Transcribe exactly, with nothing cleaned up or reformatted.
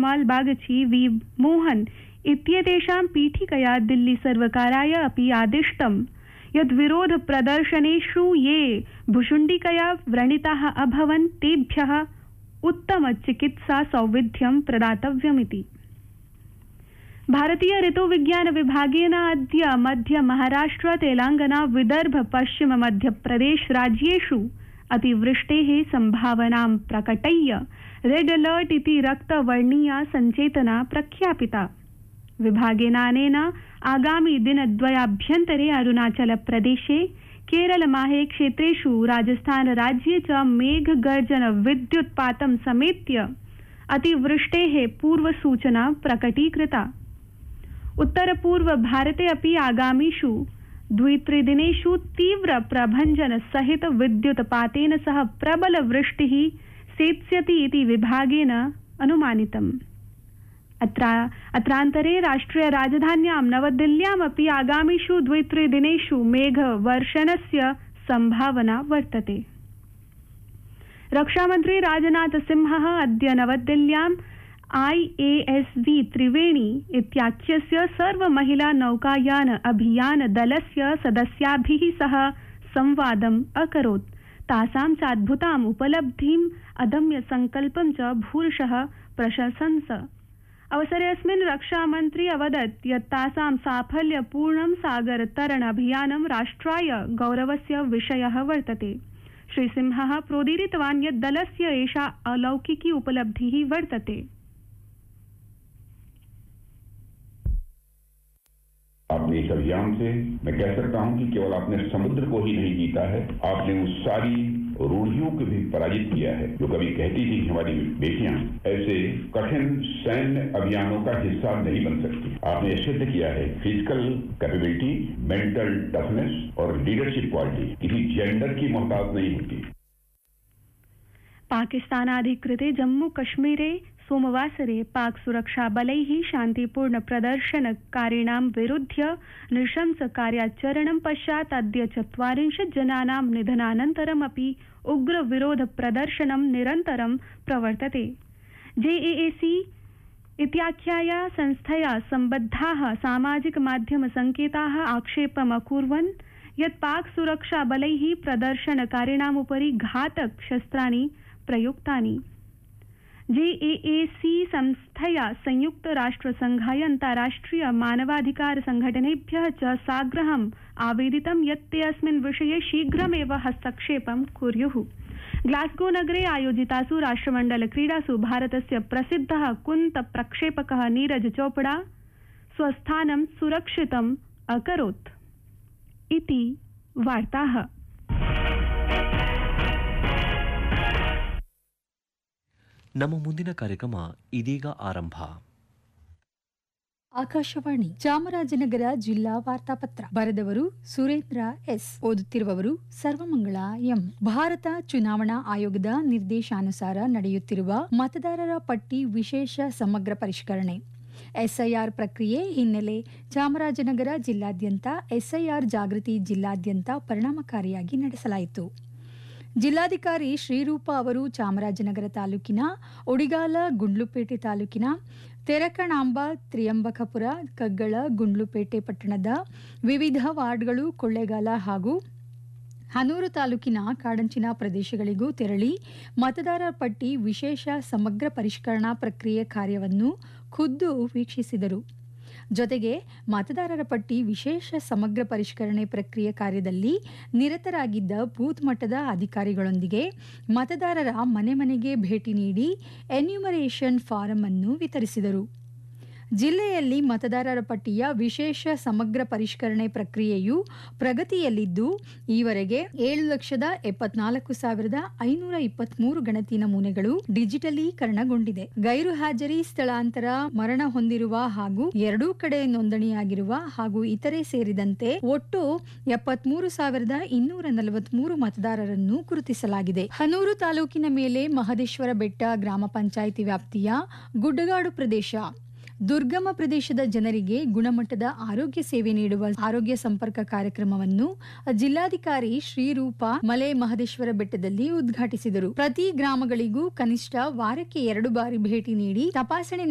रखमाल Bagchi we Mohan इत्येतेषां पीठिकया दिल्ली सर्वकाराय अपि आदिष्टम् यत् विरोध प्रदर्शनेषु ये भुशुण्डिकया व्रणिताः अभवन् तेभ्यः उत्तम चिकित्सा सौविध्यं प्रदातव्यमिति। भारतीय ऋतुविज्ञान विभागेन अद्य मध्य महाराष्ट्र तेलंगाना विदर्भ पश्चिम मध्यप्रदेश राज्येषु अतिवृष्टेः संभावनां प्रकटय्य रेड अलर्ट इति रक्तवर्णीया सञ्चेतना प्रख्यापिता। विभागेनानेन आगामि दिनद्वयाभ्यन्तरे अरुणाचल प्रदेशे केरल माहे क्षेत्रेषु राजस्थान राज्ये च मेघगर्जन विद्युत्पातं समेत्य अतिवृष्टेः पूर्वसूचना प्रकटीकृता। उत्तर पूर्व भारते अपि आगामिषु द्वित्रिदिनेषु तीव्र प्रभञ्जन सहित विद्युत्पातेन सह प्रबल वृष्टिः सेत्स्यति इति विभागेन अनुमानितम्। अत्र अत्रान्तरे राष्ट्रिय राजधान्यां नवदिल्ल्यामपि आगामिषु द्वित्रिदिनेषु मेघवर्षणस्य संभावना वर्तते। रक्षामन्त्री राजनाथ सिंहः अद्य नवदिल्ल्याम् आई ए एस वी त्रिवेणी इत्याख्यस्य सर्वमहिला नौकायान अभियान दलस्य सदस्याभिः सह संवादम् अकरोत्। तासां चाद्भुताम् उपलब्धिम् अदम्य संकल्पं च भूरिशः प्रशंसन्स। अवसरेऽस्मिन् रक्षामन्त्री अवदत् यत् तासां साफल्यपूर्णं सागरतरण अभियानं राष्ट्राय गौरवस्य विषयः वर्तते। श्रीसिंहः प्रोदीरितवान् यत् दलस्य एषा अलौकिकी उपलब्धिः वर्तते। आपने इस अभियान से मैं कह सकता हूं कि केवल आपने समुद्र को ही नहीं जीता है, आपने उस सारी रूढ़ियों को भी पराजित किया है जो कभी कहती थी कि हमारी बेटियां ऐसे कठिन सैन्य अभियानों का हिस्सा नहीं बन सकती। आपने सिद्ध किया है फिजिकल कैपेबिलिटी, मेंटल टफनेस और लीडरशिप क्वालिटी किसी जेंडर की मोहताज नहीं होती। पाकिस्तानाधिकृते जम्मू कश्मीरे सोमवासरे पाक सुरक्षा बलैः शान्तिपूर्ण प्रदर्शनकारिणां विरुध्य नृशंस कार्याचरणं पश्चात् अद्य चत्वारिंशत् जनानां निधनानन्तरमपि उग्र विरोध प्रदर्शनं निरन्तरं प्रवर्तते। जेएएसी इत्याख्याया संस्थया सम्बद्धाः सामाजिक माध्यम संकेताः आक्षेपम् अकुर्वन् यत् पाक सुरक्षा बलैः प्रदर्शनकारिणाम् उपरि घातक शस्त्राणि प्रयुक्तानि। जेएएसी संस्थया संयुक्त राष्ट्र संघाय अन्ताराष्ट्रिय मानवाधिकार संघटनेभ्यः च साग्रहम् आवेदितं यत् ते अस्मिन् विषये शीघ्रमेव हस्तक्षेपं कुर्युः। ग्लास्गो नगरे आयोजितासु राष्ट्रमण्डल क्रीडासु भारतस्य प्रसिद्धः कुन्त प्रक्षेपकः नीरज चोपड़ा स्वस्थानं सुरक्षितम् अकरोत् इति वार्ताः। ನಮ್ಮ ಮುಂದಿನ ಕಾರ್ಯಕ್ರಮ ಇದೀಗ ಆರಂಭ. ಆಕಾಶವಾಣಿ ಚಾಮರಾಜನಗರ ಜಿಲ್ಲಾ ವಾರ್ತಾಪತ್ರ ಬರೆದವರು ಸುರೇಂದ್ರ ಎಸ್, ಓದುತ್ತಿರುವವರು ಸರ್ವಮಂಗಳ ಎಂ. ಭಾರತ ಚುನಾವಣಾ ಆಯೋಗದ ನಿರ್ದೇಶಾನುಸಾರ ನಡೆಯುತ್ತಿರುವ ಮತದಾರರ ಪಟ್ಟಿ ವಿಶೇಷ ಸಮಗ್ರ ಪರಿಷ್ಕರಣೆ ಎಸ್ಐಆರ್ ಪ್ರಕ್ರಿಯೆ ಹಿನ್ನೆಲೆ ಚಾಮರಾಜನಗರ ಜಿಲ್ಲಾದ್ಯಂತ ಎಸ್ಐಆರ್ ಜಾಗೃತಿ ಜಿಲ್ಲಾದ್ಯಂತ ಪರಿಣಾಮಕಾರಿಯಾಗಿ ನಡೆಸಲಾಯಿತು. ಜಿಲ್ಲಾಧಿಕಾರಿ ಶ್ರೀರೂಪ ಅವರು ಚಾಮರಾಜನಗರ ತಾಲೂಕಿನ ಉಡಿಗಾಲ, ಗುಂಡ್ಲುಪೇಟೆ ತಾಲೂಕಿನ ತೆರಕಣಾಂಬ, ತ್ರಿಯಂಬಕಪುರ, ಕಗ್ಗಳ, ಗುಂಡ್ಲುಪೇಟೆ ಪಟ್ಟಣದ ವಿವಿಧ ವಾರ್ಡ್ಗಳು, ಕೊಳ್ಳೇಗಾಲ ಹಾಗೂ ಹನೂರು ತಾಲೂಕಿನ ಕಾಡಂಚಿನ ಪ್ರದೇಶಗಳಿಗೂ ತೆರಳಿ ಮತದಾರರ ಪಟ್ಟಿ ವಿಶೇಷ ಸಮಗ್ರ ಪರಿಷ್ಕರಣಾ ಪ್ರಕ್ರಿಯೆ ಕಾರ್ಯವನ್ನು ಖುದ್ದು ವೀಕ್ಷಿಸಿದರು. ಜೊತೆಗೆ ಮತದಾರರ ಪಟ್ಟಿ ವಿಶೇಷ ಸಮಗ್ರ ಪರಿಷ್ಕರಣೆ ಪ್ರಕ್ರಿಯೆ ಕಾರ್ಯದಲ್ಲಿ ನಿರತರಾಗಿದ್ದ ಬೂತ್ ಮಟ್ಟದ ಅಧಿಕಾರಿಗಳೊಂದಿಗೆ ಮತದಾರರ ಮನೆ ಮನೆಗೆ ಭೇಟಿ ನೀಡಿ ಎನ್ಯುಮರೇಷನ್ ಫಾರಂ ಅನ್ನು ವಿತರಿಸಿದರು. ಜಿಲ್ಲೆಯಲ್ಲಿ ಮತದಾರರ ಪಟ್ಟಿಯ ವಿಶೇಷ ಸಮಗ್ರ ಪರಿಷ್ಕರಣೆ ಪ್ರಕ್ರಿಯೆಯು ಪ್ರಗತಿಯಲ್ಲಿದ್ದು ಈವರೆಗೆ ಏಳು ಲಕ್ಷದ ಎಪ್ಪತ್ನಾಲ್ಕು ಸಾವಿರದ ಐನೂರ ಇಪ್ಪತ್ಮೂರು ಗಣತಿ ನಮೂನೆಗಳು ಡಿಜಿಟಲೀಕರಣಗೊಂಡಿದೆ. ಗೈರು ಹಾಜರಿ, ಸ್ಥಳಾಂತರ, ಮರಣ ಹೊಂದಿರುವ ಹಾಗೂ ಎರಡೂ ಕಡೆ ನೋಂದಣಿಯಾಗಿರುವ ಹಾಗೂ ಇತರೆ ಸೇರಿದಂತೆ ಒಟ್ಟು ಎಪ್ಪತ್ಮೂರು ಸಾವಿರದ ಇನ್ನೂರ ನಲವತ್ಮೂರು ಮತದಾರರನ್ನು ಗುರುತಿಸಲಾಗಿದೆ. ಹನೂರು ತಾಲೂಕಿನ ಮೇಲೆ ಮಹದೇಶ್ವರ ಬೆಟ್ಟ ಗ್ರಾಮ ಪಂಚಾಯಿತಿ ವ್ಯಾಪ್ತಿಯ ಗುಡ್ಡಗಾಡು ಪ್ರದೇಶ, ದುರ್ಗಮ ಪ್ರದೇಶದ ಜನರಿಗೆ ಗುಣಮಟ್ಟದ ಆರೋಗ್ಯ ಸೇವೆ ನೀಡುವ ಆರೋಗ್ಯ ಸಂಪರ್ಕ ಕಾರ್ಯಕ್ರಮವನ್ನು ಜಿಲ್ಲಾಧಿಕಾರಿ ಶ್ರೀರೂಪ ಮಲೆ ಮಹದೇಶ್ವರ ಬೆಟ್ಟದಲ್ಲಿ ಉದ್ಘಾಟಿಸಿದರು. ಪ್ರತಿ ಗ್ರಾಮಗಳಿಗೂ ಕನಿಷ್ಠ ವಾರಕ್ಕೆ ಎರಡು ಬಾರಿ ಭೇಟಿ ನೀಡಿ ತಪಾಸಣೆ